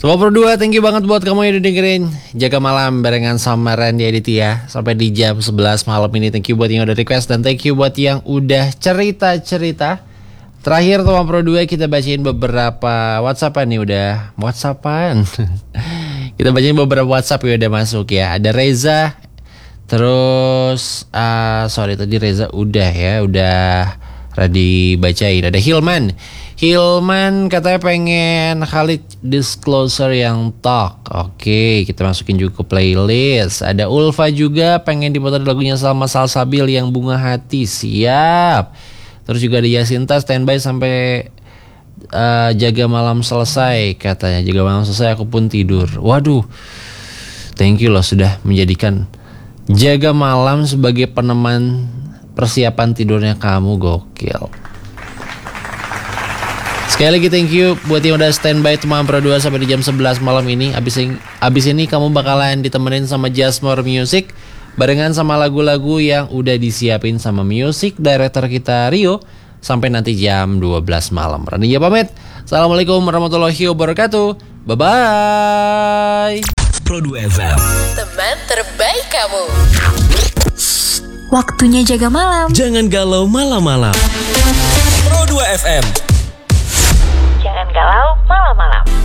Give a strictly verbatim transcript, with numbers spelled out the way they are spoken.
Sobat Pro dua, thank you banget buat kamu yang udah dengerin Jaga Malam barengan sama Randy Aditya sampai di jam sebelas malam ini. Thank you buat yang udah request dan thank you buat yang udah cerita-cerita. Terakhir Sobat Pro dua kita bacain beberapa WhatsAppan nih, udah WhatsAppan. Kita bacain beberapa WhatsApp yang udah masuk ya. Ada Reza. Terus uh, sorry tadi Reza udah ya, udah ready bacain. Ada Hilman. Hilman katanya pengen Khalid Disclosure yang talk. Oke, kita masukin juga ke playlist. Ada Ulfa juga pengen diputar lagunya Salma Salsabil yang Bunga Hati. Siap. Terus juga ada Yasinta standby sampai uh, Jaga Malam selesai katanya. Jaga Malam selesai aku pun tidur. Waduh. Thank you loh sudah menjadikan Jaga Malam sebagai peneman persiapan tidurnya kamu. Gokil. Sekali lagi thank you buat yang udah standby teman Pro dua sampai di jam sebelas malam ini. Abis ini, abis ini kamu bakalan ditemenin sama Just More Music barengan sama lagu-lagu yang udah disiapin sama music director kita Rio sampai nanti jam dua belas malam. Randy pamit. Assalamualaikum warahmatullahi wabarakatuh. Bye-bye. Pro dua F M, teman terbaik kamu. Waktunya jaga malam. Jangan galau malam-malam. Pro dua F M. Jangan galau malam-malam.